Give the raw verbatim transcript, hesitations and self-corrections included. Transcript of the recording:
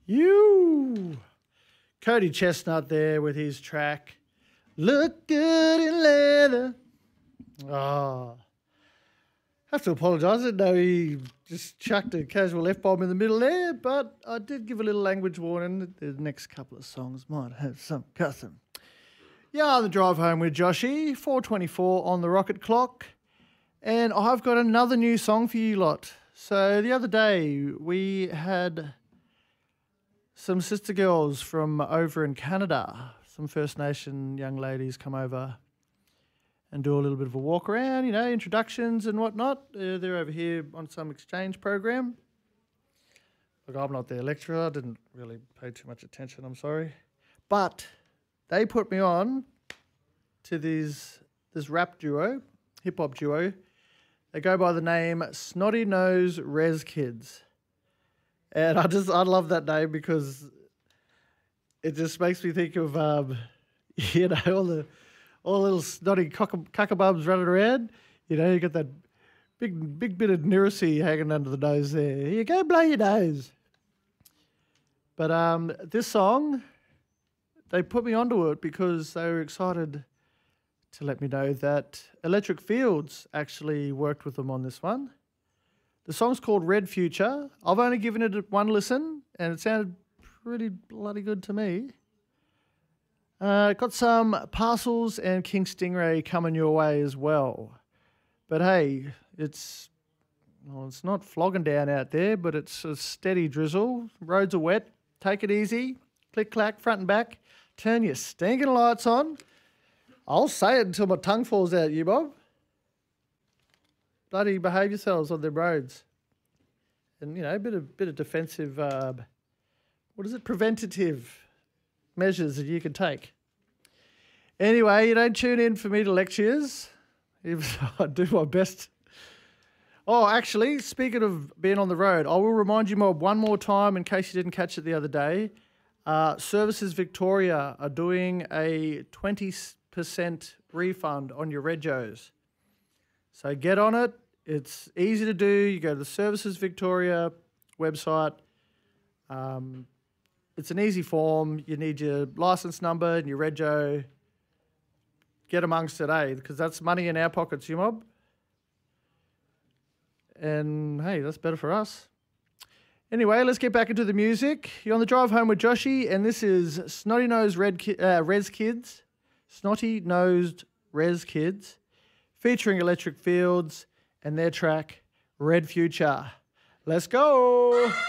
You. Cody Chestnut there with his track, Look Good in Leather. Oh. Have to apologise. I didn't know he just chucked a casual F-bomb in the middle there, but I did give a little language warning. The next couple of songs might have some custom. Yeah, on the drive home with Joshy, four twenty-four on the rocket clock. And I've got another new song for you lot. So the other day we had some sister girls from over in Canada, some First Nation young ladies come over and do a little bit of a walk around, you know, introductions and whatnot. Uh, they're over here on some exchange program. Look, I'm not their lecturer. I didn't really pay too much attention, I'm sorry. But they put me on to these, this rap duo, hip-hop duo. They go by the name Snotty Nose Res Kids. And I just, I love that name because it just makes me think of, um, you know, all the, all the little snotty cuckabubs running around. You know, you got that big, big bit of neuracy hanging under the nose there. Here you go, blow your nose. But um, this song, they put me onto it because they were excited to let me know that Electric Fields actually worked with them on this one. The song's called Red Future. I've only given it one listen, and it sounded pretty bloody good to me. Uh, got some Parcels and King Stingray coming your way as well. But hey, it's well, it's not flogging down out there, but it's a steady drizzle. Roads are wet. Take it easy. Click, clack, front and back. Turn your stinking lights on. I'll say it until my tongue falls out, you Bob. Bloody behave yourselves on the roads. And, you know, a bit of, bit of defensive, uh, what is it, preventative measures that you can take. Anyway, you don't tune in for me to lectures. I do my best. Oh, actually, speaking of being on the road, I will remind you more one more time in case you didn't catch it the other day. Uh, Services Victoria are doing a twenty percent refund on your regos. So get on it. It's easy to do. You go to the Services Victoria website. Um, it's an easy form. You need your license number and your rego. Get amongst it, eh? Because that's money in our pockets, you mob. And hey, that's better for us. Anyway, let's get back into the music. You're on the drive home with Joshy, and this is Snotty Nosed Red Ki- uh, Res Kids. Snotty Nosed Res Kids, featuring Electric Fields and their track Red Future. Let's go.